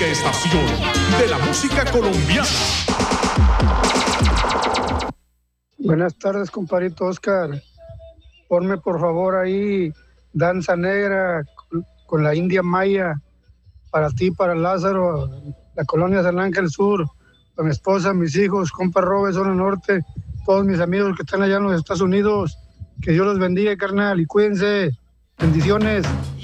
única estación de la música colombiana. Buenas tardes, compadrito Oscar. Ponme por favor ahí Danza Negra con la India Maya, para ti, para Lázaro, la colonia San Ángel Sur, para mi esposa, mis hijos, compa Robe, zona norte, todos mis amigos que están allá en los Estados Unidos. Que Dios los bendiga, carnal, y cuídense. Bendiciones.